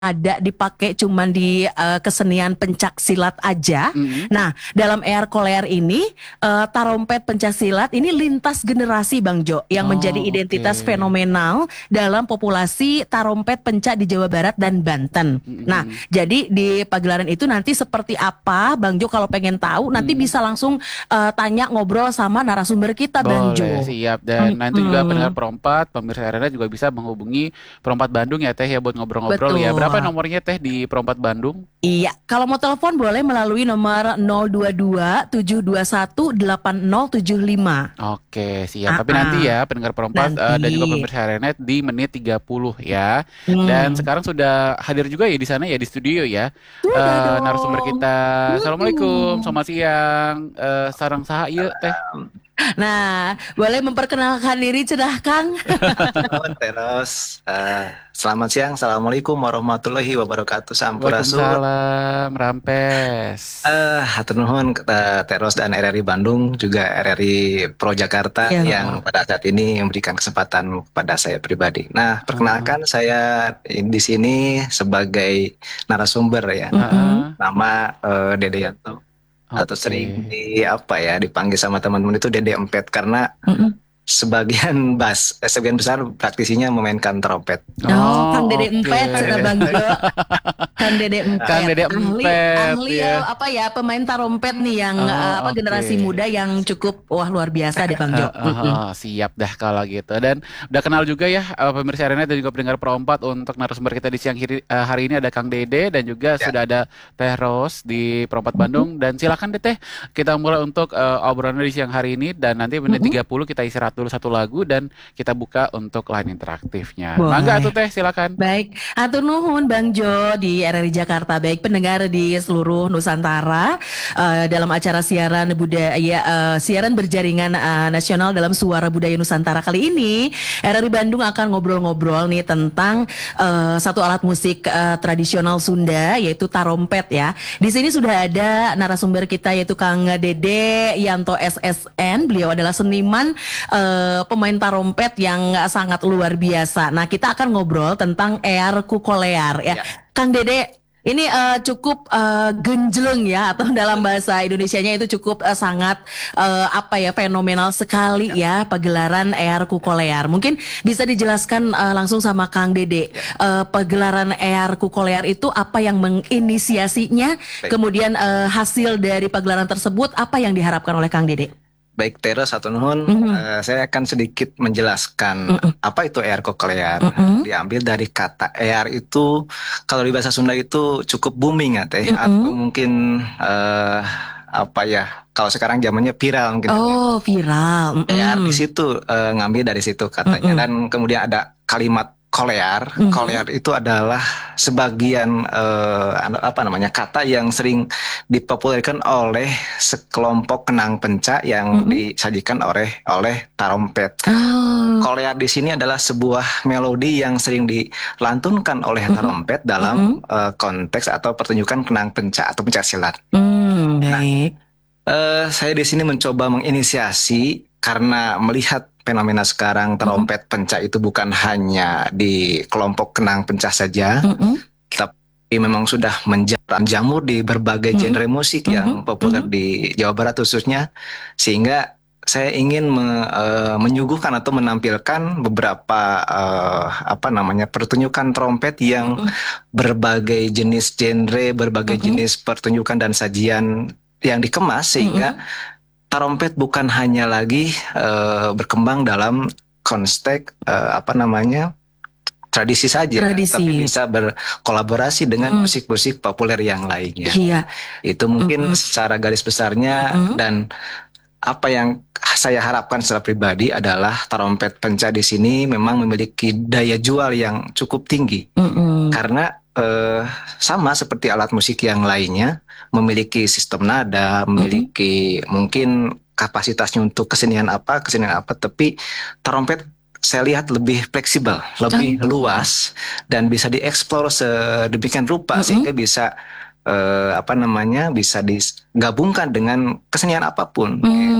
ada dipakai cuman di kesenian pencak silat aja. Nah, dalam ER Kolear ini tarompet pencak silat ini lintas generasi Bang Jo yang menjadi identitas fenomenal dalam populasi tarompet pencak di Jawa Barat dan Banten. Nah, jadi di pagelaran itu nanti seperti apa Bang Jo, kalau pengen tahu nanti bisa langsung tanya ngobrol sama narasumber kita Bang Jo. Boleh, siap. Dan nanti juga pendengar Perompat, pemirsa Arena juga bisa menghubungi Perompat Bandung ya Teh ya buat ngobrol-ngobrol ya. Betul. Berapa nomornya Teh di Perompat Bandung? Iya, kalau mau telepon boleh melalui nomor 022 721 8075. Oke, siap. Tapi nanti ya pendengar Perompat dan juga Nanti. pemirsa Renet di menit 30 ya. Dan sekarang sudah hadir juga ya di sana ya di studio ya. Sudah Narasumber dong. kita. Assalamualaikum, selamat siang. Sarang saha ieu Teh. Nah, boleh memperkenalkan diri cenah Kang? Nuhun Teros. Selamat siang. Assalamualaikum warahmatullahi wabarakatuh. Sampurasun. Waalaikumsalam, Rampes. Hatur nuhun Teros dan RRI Bandung, juga RRI Pro Jakarta Iya. yang pada saat ini memberikan kesempatan kepada saya pribadi. Nah, perkenalkan saya di sini sebagai narasumber ya. Nama Dede Yanto. Atau sering dipanggil sama teman-teman itu Dede Empet karena sebagian besar praktisinya memainkan trompet. Kang Dede Empet, cenah Bang Jo. Kang Dede Empet. Kang Dede Empet, ahli ya. pemain tarompet nih yang generasi muda yang cukup luar biasa deh Bang Jo. Siap dah kalau gitu. Dan udah kenal juga ya pemirsa Arena dan juga pendengar Perompat untuk narasumber kita di siang hari ini ada Kang Dede dan juga sudah ada Teh Ros di Perompat Bandung. Dan silakan deh Teh, kita mulai untuk obrolan di siang hari ini dan nanti menit 30 kita istirahat dulu satu lagu dan kita buka untuk line interaktifnya. Boleh. Mangga atuh Teh, silakan. Baik, atur nuhun Bang Jo di RRI Jakarta. Baik pendengar di seluruh Nusantara dalam acara siaran budaya siaran berjaringan nasional dalam Suara Budaya Nusantara kali ini, RRI Bandung akan ngobrol-ngobrol nih tentang satu alat musik tradisional Sunda yaitu tarompet ya. Di sini sudah ada narasumber kita yaitu Kang Dede Yanto SSN. Beliau adalah seniman pemain tarompet yang sangat luar biasa. Nah, kita akan ngobrol tentang ER Kukolear ya. Kang Dede, ini cukup genjleng ya, atau dalam bahasa Indonesianya itu cukup sangat fenomenal sekali ya pagelaran ER Kukolear. Mungkin bisa dijelaskan langsung sama Kang Dede, pagelaran ER Kukolear itu apa yang menginisiasinya, kemudian hasil dari pagelaran tersebut apa yang diharapkan oleh Kang Dede? Baik Teros, hatur nuhun. Saya akan sedikit menjelaskan apa itu ER Kukolear. Diambil dari kata ER itu kalau di bahasa Sunda itu cukup booming ya Teh, atau mungkin kalau sekarang zamannya viral mungkin. Viral. ER di situ ngambil dari situ katanya. Dan kemudian ada kalimat kolear. Kolear itu adalah sebagian kata yang sering dipopulerkan oleh sekelompok kenang pencak yang disajikan oleh tarompet. Kolear di sini adalah sebuah melodi yang sering dilantunkan oleh tarompet dalam konteks atau pertunjukan kenang pencak atau pencak silat. Baik. Saya di sini mencoba menginisiasi karena melihat fenomena sekarang tarompet pencak itu bukan hanya di kelompok kenang pencak saja, tapi memang sudah menjamur di berbagai genre musik yang populer di Jawa Barat khususnya, sehingga saya ingin menyuguhkan atau menampilkan beberapa pertunjukan trompet yang berbagai jenis genre, berbagai jenis pertunjukan dan sajian yang dikemas sehingga tarompet bukan hanya lagi berkembang dalam konteks tradisi saja, tapi bisa berkolaborasi dengan musik-musik populer yang lainnya. Iya. Itu mungkin secara garis besarnya. Dan apa yang saya harapkan secara pribadi adalah tarompet pencak di sini memang memiliki daya jual yang cukup tinggi, karena sama seperti alat musik yang lainnya, memiliki sistem nada, memiliki mungkin kapasitasnya untuk kesenian apa, tapi tarompet saya lihat lebih fleksibel, lebih luas dan bisa dieksplor sedemikian rupa sehingga bisa bisa digabungkan dengan kesenian apapun.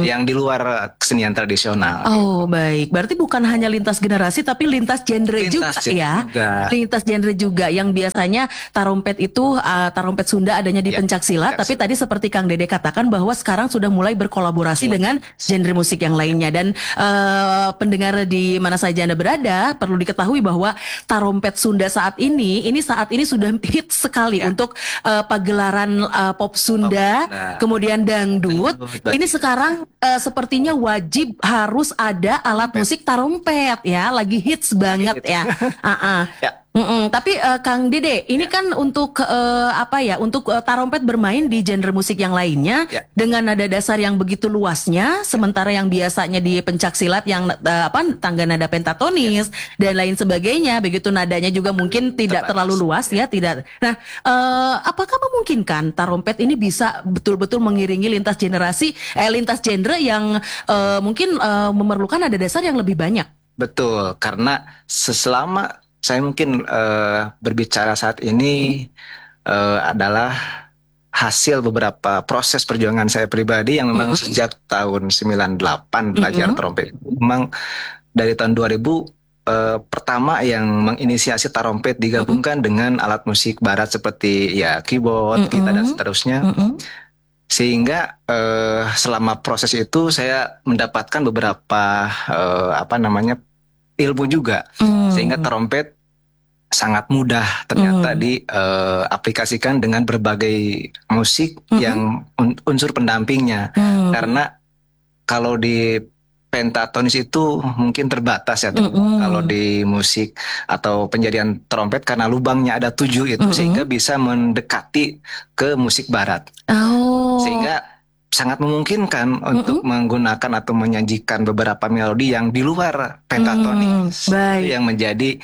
yang di luar kesenian tradisional. Oh, baik. Berarti bukan hanya lintas generasi tapi lintas genre juga ya. Lintas genre juga yang biasanya tarompet itu tarompet Sunda adanya di pencak silat, tapi tadi seperti Kang Dede katakan bahwa sekarang sudah mulai berkolaborasi dengan genre musik yang lainnya. Dan pendengar di mana saja Anda berada, perlu diketahui bahwa tarompet Sunda saat ini sudah hit sekali untuk pagelaran pop Sunda, kemudian dangdut. Ini sekarang sepertinya wajib harus ada alat musik tarompet ya, lagi hits banget ya. Tapi Kang Dede, ini kan untuk untuk tarompet bermain di genre musik yang lainnya dengan nada dasar yang begitu luasnya, sementara yang biasanya di pencak silat yang tangga nada pentatonis dan lain sebagainya, begitu nadanya juga mungkin tidak terlalu luas ya, tidak. Nah, apakah memungkinkan tarompet ini bisa betul-betul mengiringi lintas generasi, lintas genre yang mungkin memerlukan nada dasar yang lebih banyak? Betul, karena selama saya mungkin berbicara saat ini adalah hasil beberapa proses perjuangan saya pribadi yang memang sejak tahun 98 belajar trompet. Memang dari tahun 2000 pertama yang menginisiasi tarompet digabungkan dengan alat musik barat seperti ya keyboard, gitar dan seterusnya. Sehingga selama proses itu saya mendapatkan beberapa ilmu juga, sehingga tarompet sangat mudah ternyata diaplikasikan dengan berbagai musik yang unsur pendampingnya. Karena kalau di pentatonis itu mungkin terbatas ya, kalau di musik atau penjadian trompet karena lubangnya ada 7 itu, sehingga bisa mendekati ke musik barat. Sehingga sangat memungkinkan untuk menggunakan atau menyajikan beberapa melodi yang di luar pentatonis, yang menjadi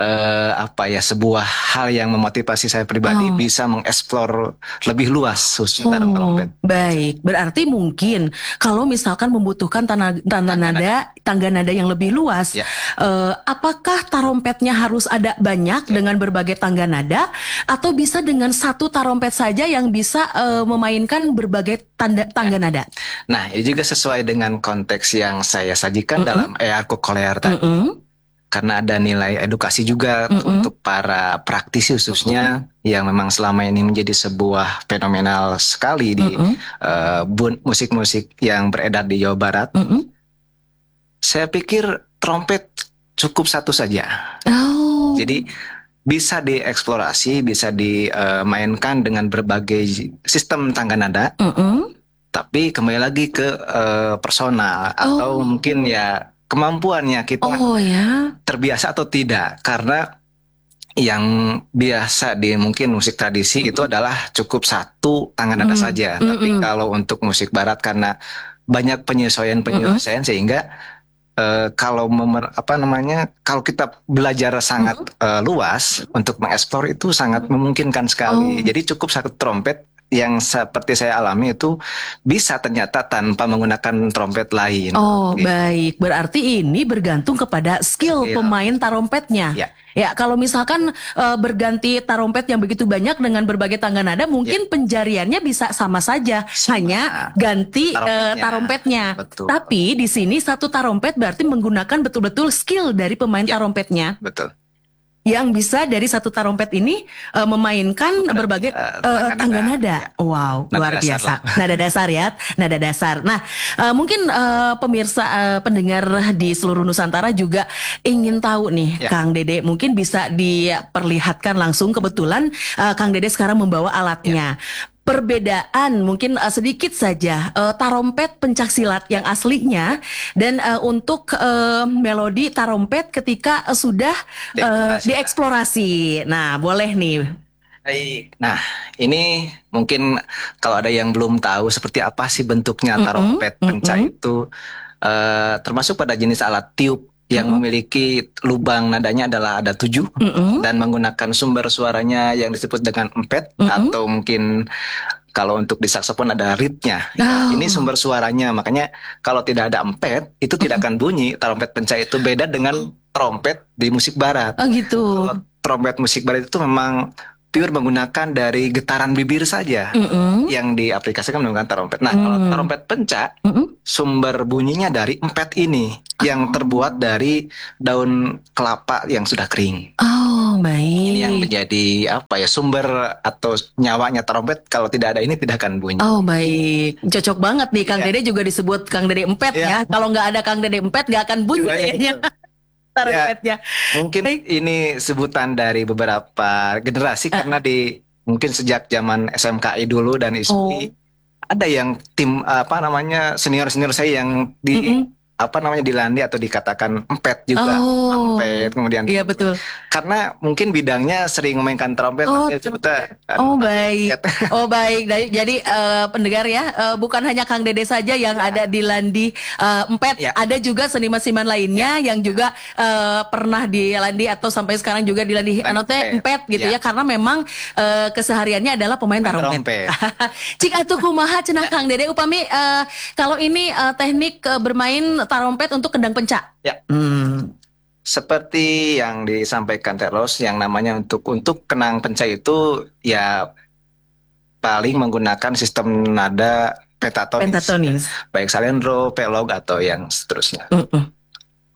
sebuah hal yang memotivasi saya pribadi bisa mengeksplor lebih luas khususnya trompet. Baik, berarti mungkin kalau misalkan membutuhkan tangga nada yang lebih luas, apakah tarompetnya harus ada banyak dengan berbagai tangga nada, atau bisa dengan satu tarompet saja yang bisa memainkan berbagai tangga nada? Nah, ini juga sesuai dengan konteks yang saya sajikan dalam Earko Kolear tadi. Karena ada nilai edukasi juga untuk para praktisi khususnya yang memang selama ini menjadi sebuah fenomenal sekali di musik-musik yang beredar di Jawa Barat. Saya pikir trompet cukup satu saja. Jadi bisa dieksplorasi, bisa dimainkan dengan berbagai sistem tangga nada. Tapi kembali lagi ke personal atau mungkin ya kemampuannya kita terbiasa atau tidak. Karena yang biasa di mungkin musik tradisi itu adalah cukup satu tangga nada saja. Tapi kalau untuk musik barat karena banyak penyesuaian sehingga kalau kalau kita belajar sangat luas untuk mengeksplor itu sangat memungkinkan sekali. Jadi cukup satu trompet yang seperti saya alami itu bisa ternyata tanpa menggunakan trompet lain. Baik. Berarti ini bergantung kepada skill pemain tarompetnya. Ya, kalau misalkan berganti tarompet yang begitu banyak dengan berbagai tangga nada, mungkin penjariannya bisa sama saja, hanya ganti tarompetnya. Tapi di sini satu tarompet berarti menggunakan betul-betul skill dari pemain tarompetnya. Betul. Yang bisa dari satu tarompet ini memainkan berbagai tangga nada. Wow, luar biasa. Nada dasar ya, nada dasar. Nah, mungkin pemirsa pendengar di seluruh Nusantara juga ingin tahu nih, Kang Dede, mungkin bisa diperlihatkan langsung. Kebetulan Kang Dede sekarang membawa alatnya. Perbedaan mungkin sedikit saja tarompet pencak silat yang aslinya dan untuk melodi tarompet ketika sudah dieksplorasi. Nah, boleh nih. Nah, ini mungkin kalau ada yang belum tahu seperti apa sih bentuknya tarompet pencak itu, termasuk pada jenis alat tiup yang memiliki lubang nadanya adalah ada 7 dan menggunakan sumber suaranya yang disebut dengan empet atau mungkin kalau untuk di saksofon ada reednya. Ini sumber suaranya, makanya kalau tidak ada empet itu tidak akan bunyi. Trompet pencak itu beda dengan trompet di musik barat. Gitu. Trompet musik barat itu memang pure menggunakan dari getaran bibir saja yang diaplikasikan menggunakan trompet. Nah, kalau trompet penca sumber bunyinya dari empet ini yang terbuat dari daun kelapa yang sudah kering. Oh, baik. Ini yang menjadi sumber atau nyawanya trompet. Kalau tidak ada ini tidak akan bunyi. Oh, baik. Cocok banget nih Kang Dede juga disebut Kang Dede Empet ya. Kalau nggak ada Kang Dede Empet nggak akan bunyi kayaknya. Ya, mungkin ini sebutan dari beberapa generasi karena mungkin sejak zaman SMKI dulu dan ISPI ada yang tim senior saya yang dilandi atau dikatakan empet juga. Empet kemudian. Iya betul. Karena mungkin bidangnya sering memainkan trompet. Baik. Baik. Jadi pendengar ya, bukan hanya Kang Dede saja yang ada di Landi Empet, ada juga seniman-seniman lainnya yang juga pernah di Landi atau sampai sekarang juga di Landi Empet gitu ya, karena memang kesehariannya adalah pemain trompet. Cik atuh kumaha cenah Kang Dede upami kalau ini teknik bermain trompet untuk kendang penca. Ya. Seperti yang disampaikan Teros, yang namanya untuk kenang penca itu ya paling menggunakan sistem nada pentatonis. Baik salendro, pelog atau yang seterusnya.